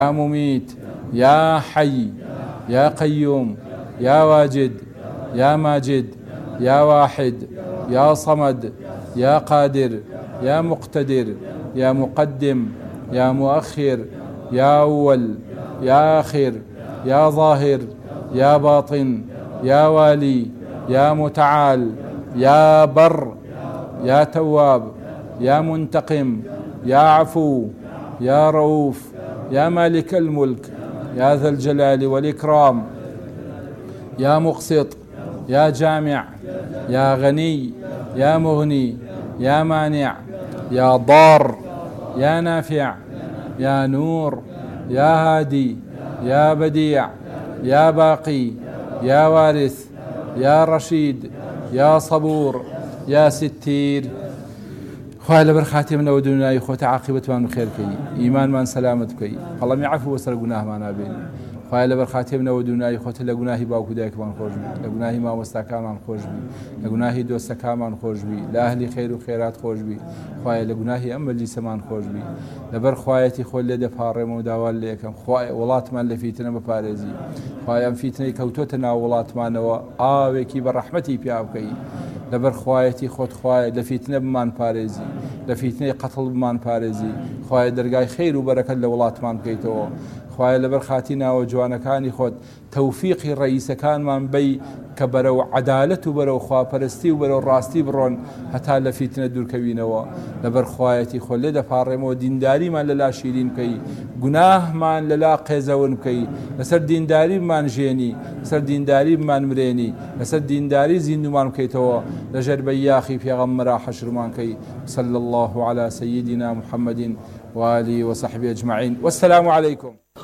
يا مميت يا حي يا قيوم يا واجد يا ماجد يا واحد يا صمد يا قادر يا مقتدر يا مقدم يا مؤخر يا أول يا آخر يا ظاهر يا باطن يا والي يا متعال يا بر يا تواب يا منتقم يا عفو يا رؤوف يا مالك الملك يا ذا الجلال والإكرام يا مقسط يا جامع يا غني يا مغني يا مانع يا ضار يا نافع يا نور يا هادي يا بديع يا باقي يا وارث يا رشيد يا صبور يا ستير. خواه لبر خاتم نو دنیای خود عاقبت من خیر کی، ایمان من سلامت کی، الله میعفو وسر گناه من آبین. خواه لبر خاتم نو دنیای خود لگناهی با کودک من خوش بی، لگناهی ما مستکان من خوش بی، لگناهی دوستکان من خوش بی، لأهلی خیر و خیرات خوش بی. خواه لگناهی مجلس من خوش بی. لبر خوایتی خود لدفارم و دوال لیکم. خواه ولات من لفیتنا بپارزی. خواه ام فیتنی کوتوتنا ولات من و آوکی برحمتی پیاب کی. لبر خوایتی خود خواه لفیتنا بمان پارزی. لفیتنی قتل بمان پارزی. خواه درگای خیر و برکت لولات من کیتو. خواه لبر خاتینا و جوانکانی خود توفیقی رئیس کان من بی کبرو عدالت و برو خواه پرستی و برو راستی برون حتی لفیتنا دور کوینوا. لبر خوایتی خود لدفارم و دینداری من للا شیرین کی، گناه من للا قیزون کی، لسر دینداری من جینی، لسر دینداری من مرینی، لسر دینداری زیندو من کیتو. لجر بیاخی پیغمبر حشر من کی. صلی الله على سيدنا محمد وآله وصحبه أجمعين، والسلام عليكم.